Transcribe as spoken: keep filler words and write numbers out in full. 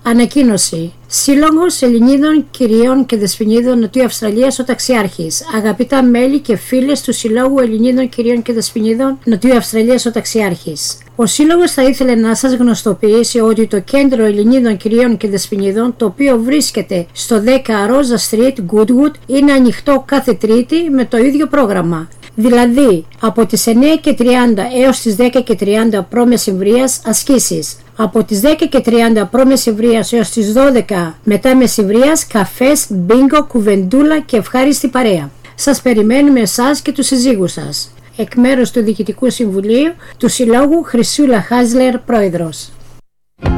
Ανακοίνωση. Σύλλογος Ελληνίδων Κυριών και Δεσποινίδων Νοτιού Αυστραλίας ο Ταξιάρχης. Αγαπητά μέλη και φίλες του Συλλόγου Ελληνίδων Κυριών και Δεσποινίδων Νοτιού Αυστραλίας ο Ταξιάρχης. Ο Σύλλογος θα ήθελε να σας γνωστοποιήσει ότι το Κέντρο Ελληνίδων Κυριών και Δεσποινίδων, το οποίο βρίσκεται στο δέκα Rosa Street, Goodwood, είναι ανοιχτό κάθε Τρίτη με το ίδιο πρόγραμμα. Δηλαδή, από τις εννέα και τριάντα έως τις δέκα και τριάντα π.μ. ασκήσεις. Από τις δέκα και τριάντα π.μ. έως τις δώδεκα μετά μεσημβρίας καφές, μπίνγκο, κουβεντούλα και ευχάριστη παρέα. Σας περιμένουμε εσάς και τους συζύγους σας. Εκ μέρους του Διοικητικού Συμβουλίου του Συλλόγου, Χρυσούλα Χάζλερ, Πρόεδρος.